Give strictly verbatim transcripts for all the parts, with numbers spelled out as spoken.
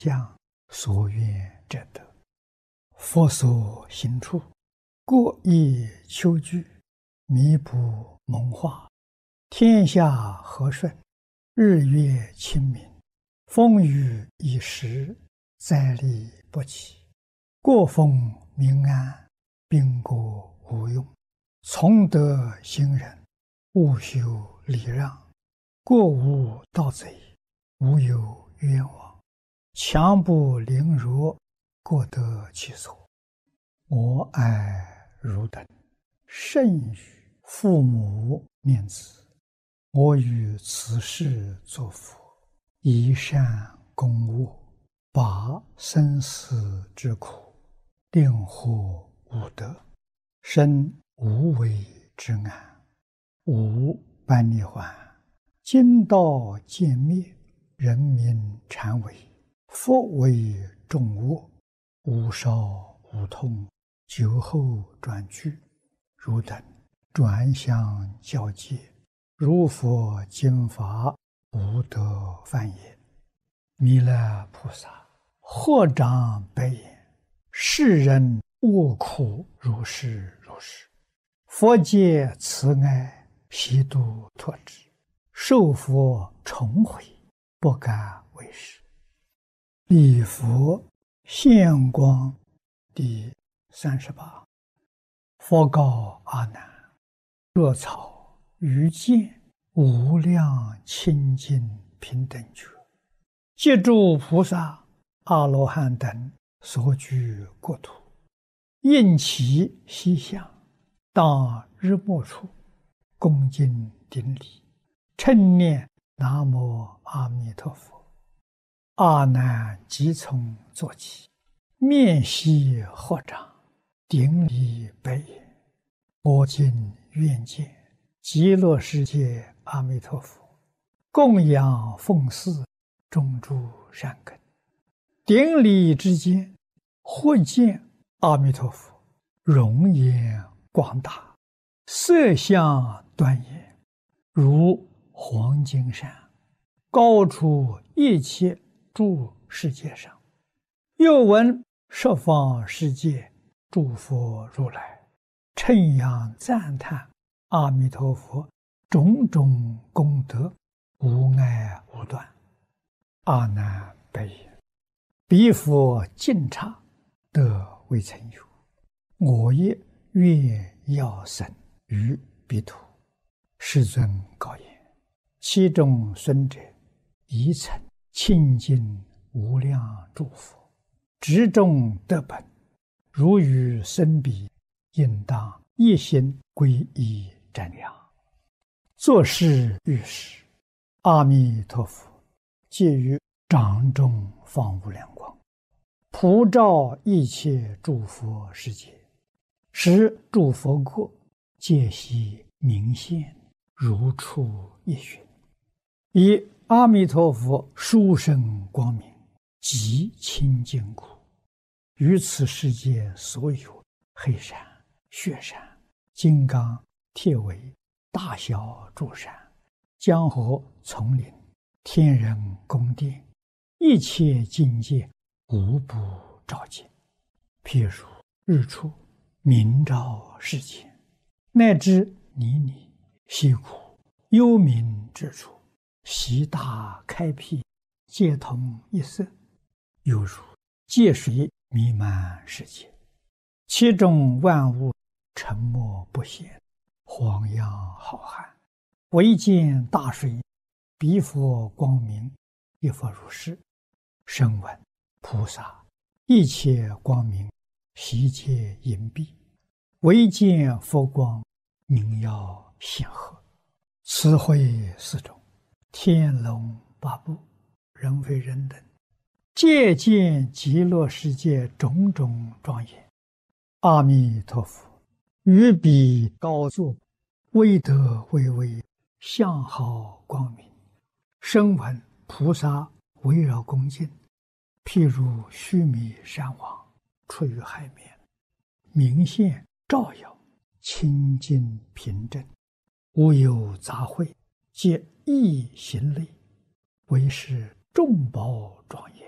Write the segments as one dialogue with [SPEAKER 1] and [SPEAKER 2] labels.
[SPEAKER 1] 将所愿者得。佛所行处，各宜求具，弥补蒙化，天下和顺，日月清明，风雨已时，灾利不起，国风民安，兵国无用，从德行仁，务修礼让，国无盗贼，无有冤枉，强不凌弱，各得其所。我爱汝等，甚与父母念子，我于此世作佛，以善供恶，拔生死之苦，令获无得，生无为之安，无般涅槃，今道渐灭，人民禅为，佛为众恶，无少无痛，酒后转去，汝等转向教戒，如佛经法，无得犯也。弥勒菩萨合掌白言：世人恶苦如是如是，佛界慈爱，悉度脱之，受佛重回，不敢为是。礼佛现光第三十八。佛告阿难：若草于见无量清净平等觉，借诸菩萨阿罗汉等所居国土，应其西向，当日没处，恭敬顶礼，称念南无阿弥陀佛。阿难即从坐起，面悉合掌，顶礼白言：我今愿见极乐世界阿弥陀佛，供养奉祀，种诸善根。顶礼之间，或见阿弥陀佛容颜广大，色相端严，如黄金山，高出一切诸世界上。又闻十方世界诸佛如来称扬赞叹阿弥陀佛种种功德，无碍无断。阿难白言：彼佛尽刹，得未曾有，我也愿要生于彼土。世尊告言：其中孙者，宜曾清净无量诸佛，执众得本，如与生彼，应当一心皈依瞻仰。作是遇时，阿弥陀佛借于掌中放无量光，普照一切诸佛世界，使诸佛国皆悉明现，如出一寻。以阿弥陀佛殊胜光明，极清净故，于此世界所有黑山、雪山、金刚、铁围、大小诸山、江河、丛林、天人宫殿，一切境界无不照见。譬如日出明照世间，乃至泥泞、溪谷、幽冥之处，悉大开辟，皆同一色，犹如界水弥漫世界，其中万物沉默不显，荒洋浩瀚，唯见大水，彼佛光明，亦复如是。声闻菩萨一切光明，悉皆隐蔽，唯见佛光，明耀显赫。此会四种，天龙八部，人非人等，皆见极乐世界种种庄严。阿弥陀佛于彼高坐，威德巍巍，相好光明。声闻菩萨围绕恭敬，譬如须弥山王出于海面，明现照耀，清净平正，无有杂秽，皆一行类，为是众宝庄严，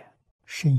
[SPEAKER 1] 身